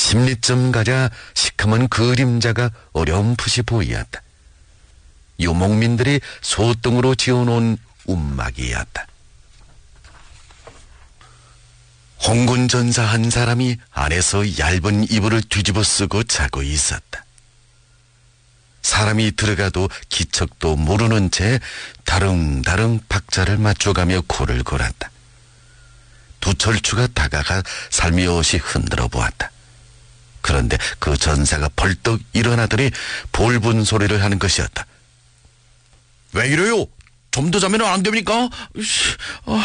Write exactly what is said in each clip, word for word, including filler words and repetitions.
십리쯤 가자 시커먼 그림자가 어렴풋이 보이었다. 유목민들이 소등으로 지어놓은 움막이었다. 홍군 전사 한 사람이 안에서 얇은 이불을 뒤집어 쓰고 자고 있었다. 사람이 들어가도 기척도 모르는 채 다릉다릉 박자를 맞춰가며 코를 골았다. 두철추가 다가가 살며시 흔들어 보았다. 그런데 그 전사가 벌떡 일어나더니 볼분 소리를 하는 것이었다. 왜 이래요? 좀 더 자면 안 됩니까? 어.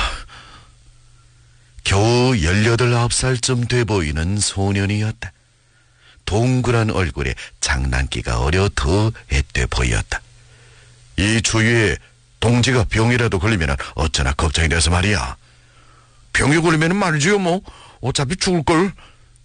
겨우 열여덟 아홉 살쯤 돼 보이는 소년이었다. 동그란 얼굴에 장난기가 어려 더 앳돼 보였다. 이 주위에 동지가 병이라도 걸리면 어쩌나 걱정이 돼서 말이야. 병이 걸리면 말지요 뭐. 어차피 죽을걸.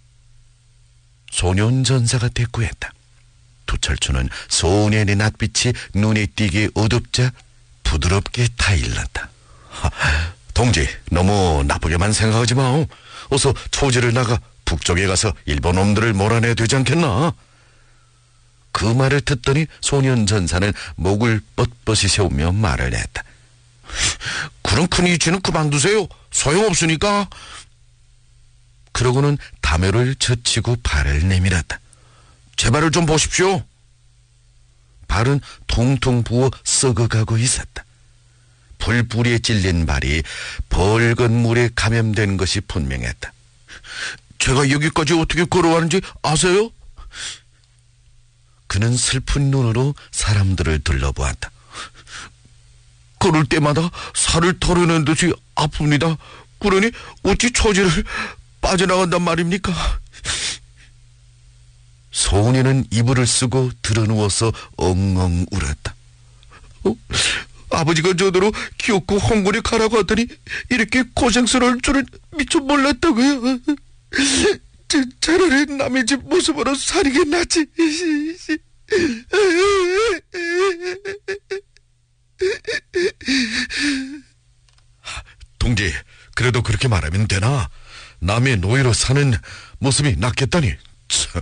소년 전사가 대꾸했다. 두철추는 소년의 낯빛이 눈에 띄게 어둡자 부드럽게 타일렀다. 동지, 너무 나쁘게만 생각하지 마. 어서 초지를 나가 북쪽에 가서 일본 놈들을 몰아내야 되지 않겠나? 그 말을 듣더니 소년 전사는 목을 뻣뻣이 세우며 말을 했다. 그런 큰 이치는 그만두세요. 소용없으니까. 그러고는 담요를 젖히고 발을 내밀었다. 제 발을 좀 보십시오. 발은 통통 부어 썩어가고 있었다. 불뿌리에 찔린 발이 벌건 물에 감염된 것이 분명했다. 제가 여기까지 어떻게 걸어왔는지 아세요? 그는 슬픈 눈으로 사람들을 둘러보았다. 걸을 때마다 살을 털어낸 듯이 아픕니다. 그러니 어찌 초지를 빠져나간단 말입니까? 소년은 이불을 쓰고 드러누워서 엉엉 울었다. 어? 아버지가 저더러 귀엽고 홍군에 가라고 하더니 이렇게 고생스러울 줄은 미처 몰랐다고요. 저, 차라리 남의 집 모습으로 사는 게 낫지. 동지, 그래도 그렇게 말하면 되나? 남의 노예로 사는 모습이 낫겠다니. 참.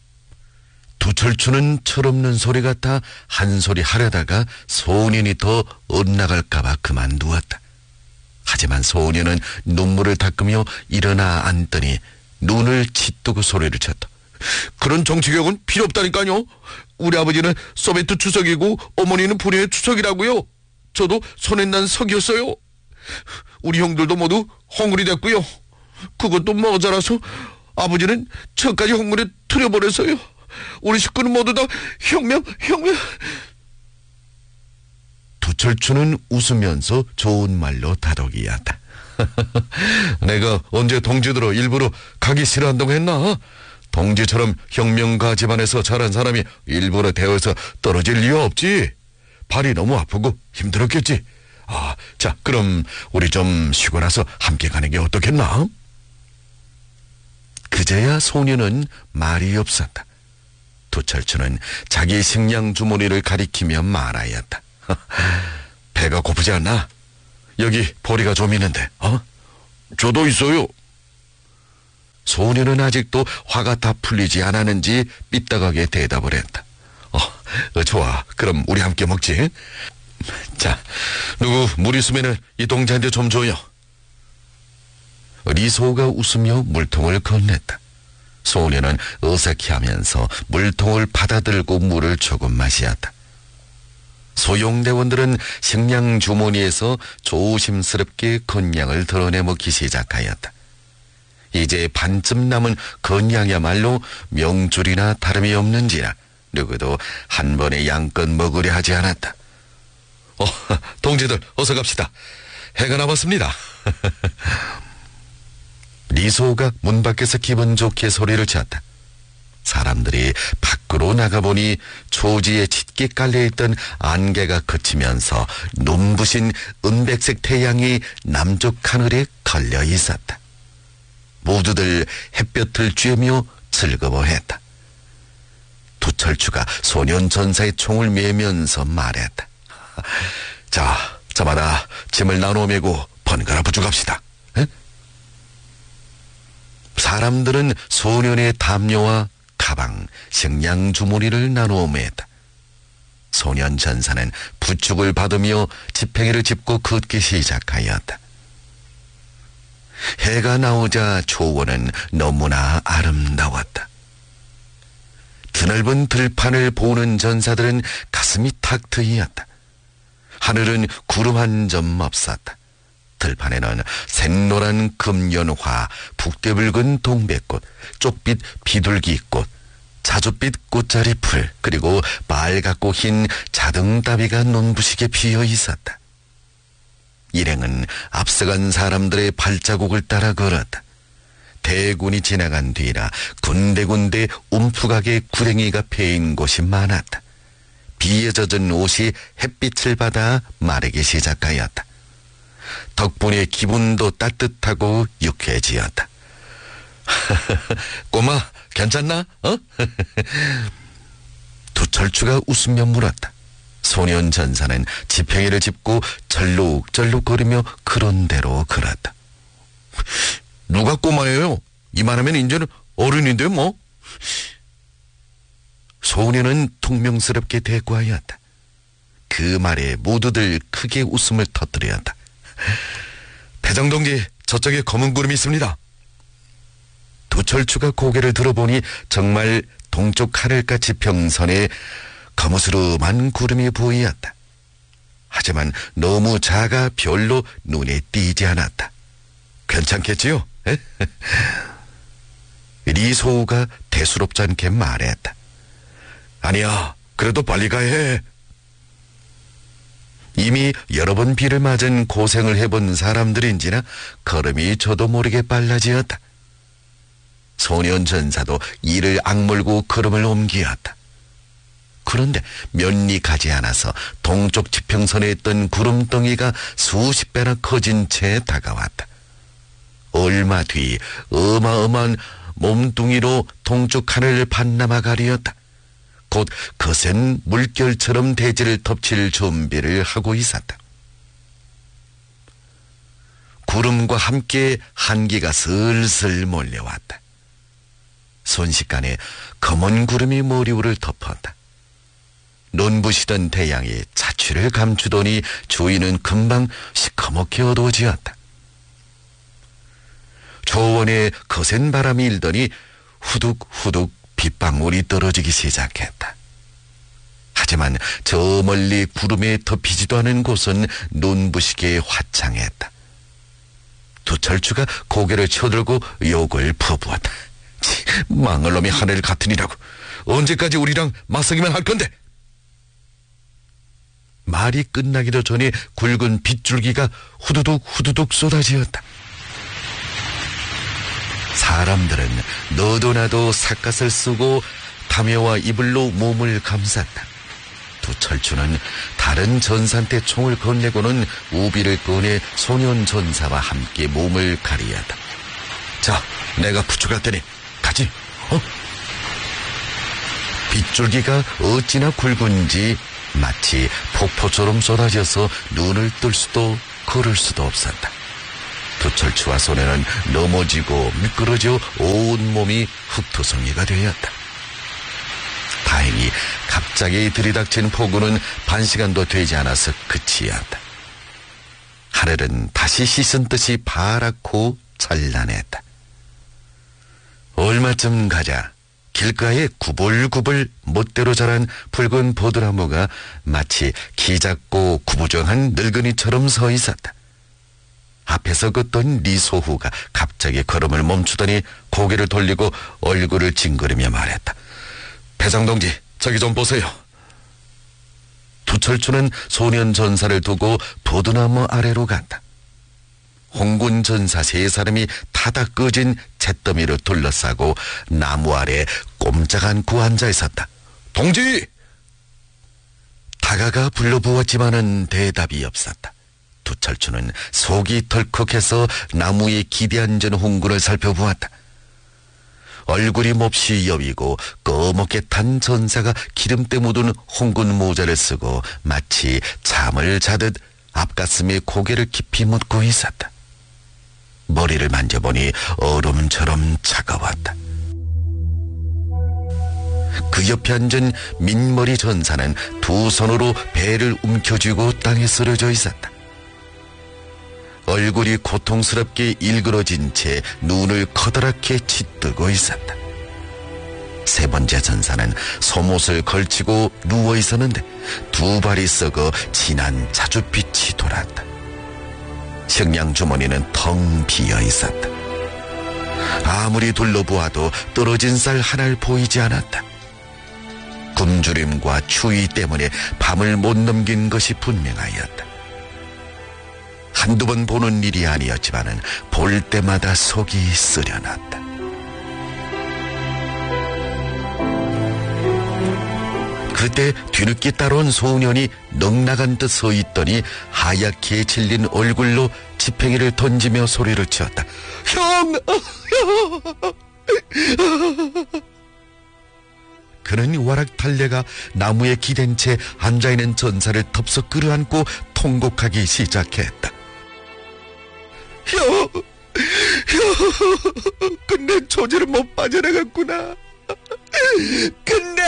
두철추는 철없는 소리 같아 한 소리 하려다가 소년이 더 엇나갈까봐 그만두었다. 하지만 소년은 눈물을 닦으며 일어나 앉더니 눈을 치뜨고 소리를 쳤다. 그런 정치격은 필요 없다니까요. 우리 아버지는 소비에트 추석이고 어머니는 불의의 추석이라고요. 저도 손에 난 석이었어요. 우리 형들도 모두 홍군이 됐고요. 그것도 모자라서 아버지는 저까지 홍군에 틀어버렸어요. 우리 식구는 모두 다 혁명, 혁명. 두철추는 웃으면서 좋은 말로 다독이었다. 내가 언제 동지들로 일부러 가기 싫어한다고 했나? 동지처럼 혁명가 집안에서 자란 사람이 일부러 대어에서 떨어질 이유 없지. 발이 너무 아프고 힘들었겠지. 아, 자, 그럼 우리 좀 쉬고 나서 함께 가는 게 어떻겠나? 그제야 소년은 말이 없었다. 두철추는 자기 식량 주머니를 가리키며 말하였다. 배가 고프지 않나? 여기 보리가 좀 있는데, 어? 저도 있어요. 소년은 아직도 화가 다 풀리지 않았는지 삐딱하게 대답을 했다. 어, 어, 좋아. 그럼 우리 함께 먹지. 자, 누구 물 있으면 이 동자한테 좀 줘요. 리소가 웃으며 물통을 건넸다. 소년은 어색해하면서 물통을 받아들고 물을 조금 마시었다. 소용대원들은 식량 주머니에서 조심스럽게 건양을 드러내 먹기 시작하였다. 이제 반쯤 남은 건양이야말로 명줄이나 다름이 없는지라 누구도 한 번에 양껏 먹으려 하지 않았다. 어, 동지들 어서 갑시다. 해가 남았습니다. 리소가 문 밖에서 기분 좋게 소리를 쳤다. 사람들이 밖으로 나가보니 초지에 짙게 깔려있던 안개가 그치면서 눈부신 은백색 태양이 남쪽 하늘에 걸려 있었다. 모두들 햇볕을 쬐며 즐거워했다. 두철추가 소년 전사의 총을 매면서 말했다. 자, 저마다 짐을 나눠 메고 번갈아 부족합시다. 사람들은 소년의 담요와 가방, 식량 주머니를 나누어 맸다. 소년 전사는 부축을 받으며 지팽이를 짚고 걷기 시작하였다. 해가 나오자 초원은 너무나 아름다웠다. 드넓은 들판을 보는 전사들은 가슴이 탁 트이었다. 하늘은 구름 한 점 없었다. 들판에는 샛노란 금연화, 북대붉은 동백꽃, 쪽빛 비둘기꽃, 자줏빛 꽃자리풀, 그리고 빨갛고 흰 자등다비가 눈부시게 피어 있었다. 일행은 앞서간 사람들의 발자국을 따라 걸었다. 대군이 지나간 뒤라 군데군데 움푹하게 구덩이가 패인 곳이 많았다. 비에 젖은 옷이 햇빛을 받아 마르기 시작하였다. 덕분에 기분도 따뜻하고 유쾌해지었다. 꼬마, 괜찮나? 어? 두철추가 웃으며 물었다. 소년 전사는 지팽이를 짚고 절룩절룩 거리며 그런 대로 걸었다. 누가 꼬마예요? 이만하면 이제는 어른인데 뭐? 소년은 통명스럽게 대꾸하였다. 그 말에 모두들 크게 웃음을 터뜨렸다. 배정동지, 저쪽에 검은 구름이 있습니다. 두철추가 고개를 들어보니 정말 동쪽 하늘같이 평선에 거무스름한 구름이 보이었다. 하지만 너무 작아 별로 눈에 띄지 않았다. 괜찮겠지요? 리소우가 대수롭지 않게 말했다. 아니야, 그래도 빨리 가야 해. 이미 여러 번 비를 맞은 고생을 해본 사람들인지나 걸음이 저도 모르게 빨라지었다. 소년 전사도 이를 악물고 걸음을 옮기었다. 그런데 몇 리 가지 않아서 동쪽 지평선에 있던 구름덩이가 수십 배나 커진 채 다가왔다. 얼마 뒤 어마어마한 몸뚱이로 동쪽 하늘을 반남아 가리었다. 곧 거센 물결처럼 대지를 덮칠 준비를 하고 있었다. 구름과 함께 한기가 슬슬 몰려왔다. 순식간에 검은 구름이 머리 위를 덮었다. 눈부시던 태양이 자취를 감추더니 주위는 금방 시커멓게 어두워지었다. 초원에 거센 바람이 일더니 후둑후둑 빗방울이 떨어지기 시작했다. 하지만 저 멀리 구름에 덮이지도 않은 곳은 눈부시게 화창했다. 두철추가 고개를 쳐들고 욕을 퍼부었다. 치, 망할 놈이 하늘 같으니라고. 언제까지 우리랑 맞서기만 할 건데? 말이 끝나기도 전에 굵은 빗줄기가 후두둑 후두둑 쏟아지었다. 사람들은 너도 나도 삿갓을 쓰고 담요와 이불로 몸을 감쌌다. 두철추는 다른 전사한테 총을 건네고는 우비를 꺼내 소년 전사와 함께 몸을 가리었다. 자, 내가 부축할 테니 가지. 어? 빗줄기가 어찌나 굵은지 마치 폭포처럼 쏟아져서 눈을 뜰 수도 걸을 수도 없었다. 두철추와 소년은 넘어지고 미끄러져 온몸이 흙투성이가 되었다. 다행히 갑자기 들이닥친 폭우는 반 시간도 되지 않아서 그치었다. 하늘은 다시 씻은 듯이 파랗고 찬란했다. 얼마쯤 가자 길가에 구불구불 멋대로 자란 붉은 보드나무가 마치 키 작고 구부정한 늙은이처럼 서 있었다. 앞에서 걷던 리소후가 갑자기 걸음을 멈추더니 고개를 돌리고 얼굴을 찡그리며 말했다. 배장동지, 저기 좀 보세요. 두철추는 소년 전사를 두고 보드나무 아래로 갔다. 홍군 전사 세 사람이 타닥 꺼진 잿더미를 둘러싸고 나무 아래 꼼짝 않고 앉아 있었다. 동지! 다가가 불러보았지만은 대답이 없었다. 두철추는 속이 덜컥해서 나무에 기대앉은 홍군을 살펴보았다. 얼굴이 몹시 여위고 꺼멓게 탄 전사가 기름때 묻은 홍군 모자를 쓰고 마치 잠을 자듯 앞가슴에 고개를 깊이 묻고 있었다. 머리를 만져보니 얼음처럼 차가 그 옆에 앉은 민머리 전사는 두 손으로 배를 움켜쥐고 땅에 쓰러져 있었다. 얼굴이 고통스럽게 일그러진 채 눈을 커다랗게 짓뜨고 있었다. 세 번째 전사는 속옷을 걸치고 누워 있었는데 두 발이 썩어 진한 자줏빛이 돌았다. 식량 주머니는 텅 비어 있었다. 아무리 둘러보아도 떨어진 쌀 하나를 보이지 않았다. 굶주림과 추위 때문에 밤을 못 넘긴 것이 분명하였다. 한두 번 보는 일이 아니었지만은 볼 때마다 속이 쓰려났다. 그때 뒤늦게 따라온 소년이 넉나간 듯 서 있더니 하얗게 질린 얼굴로 지팽이를 던지며 소리를 치었다. 형! 형! 그는 와락 달려가 나무에 기댄 채 앉아있는 전사를 덥석 끌어안고 통곡하기 시작했다. 형! 형! 근데 조지를 못 빠져나갔구나. 근데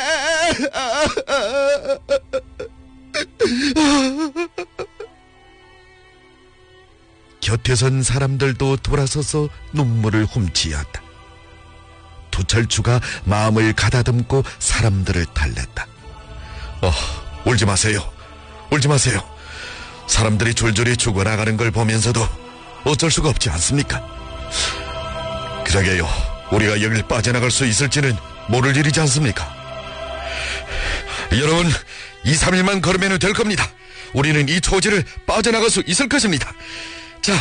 곁에 선 사람들도 돌아서서 눈물을 훔치었다. 두철추가 마음을 가다듬고 사람들을 달랬다. 어, 울지 마세요. 울지 마세요. 사람들이 줄줄이 죽어나가는 걸 보면서도 어쩔 수가 없지 않습니까? 그러게요. 우리가 여길 빠져나갈 수 있을지는 모를 일이지 않습니까? 여러분, 이, 삼 일만 걸으면 될 겁니다. 우리는 이 초지를 빠져나갈 수 있을 것입니다. 자,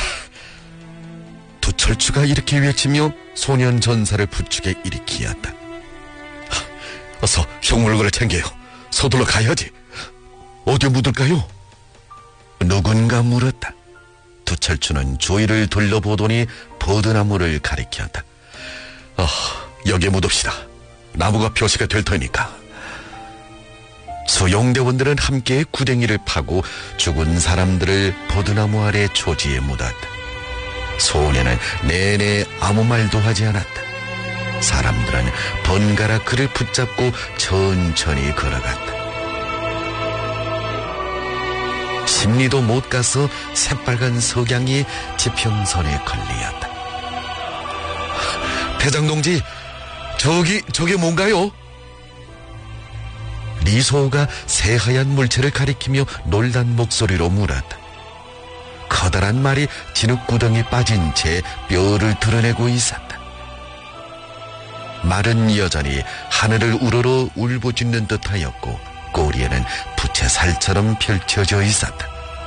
두철추가 이렇게 외치며 소년 전사를 부축에 일으키었다. 어서 형 물건을 챙겨요. 서둘러 가야지. 어디 묻을까요? 누군가 물었다. 두철추는 주위를 둘러보더니 버드나무를 가리켰다. 어, 여기에 묻읍시다. 나무가 표시가 될 테니까. 소용대원들은 함께 구덩이를 파고 죽은 사람들을 버드나무 아래 초지에 묻었다. 소년은 내내 아무 말도 하지 않았다. 사람들은 번갈아 그를 붙잡고 천천히 걸어갔다. 십리도 못 가서 새빨간 석양이 지평선에 걸리었다. 대장동지, 저기, 저게 뭔가요? 리소가 새하얀 물체를 가리키며 놀란 목소리로 물었다. 커다란 말이 진흙구덩이에 빠진 채 뼈를 드러내고 있었다. 말은 여전히 하늘을 우러러 울부짖는 듯하였고 꼬리에는 부채살처럼 펼쳐져 있었다.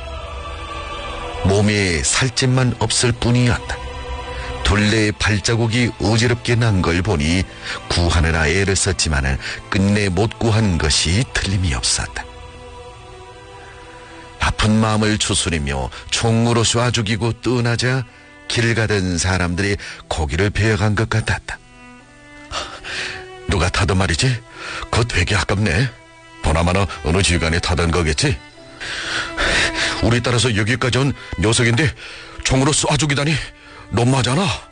몸에 살집만 없을 뿐이었다. 둘레의 발자국이 어지럽게 난 걸 보니 구하느라 애를 썼지만은 끝내 못 구한 것이 틀림이 없었다. 아픈 마음을 추스리며 총으로 쏴 죽이고 떠나자 길 가던 사람들이 고기를 베어간 것 같았다. 누가 타던 말이지? 그거 되게 아깝네. 보나마나 어느 지간에 타던 거겠지? 우리 따라서 여기까지 온 녀석인데 총으로 쏴 죽이다니 너무하잖아.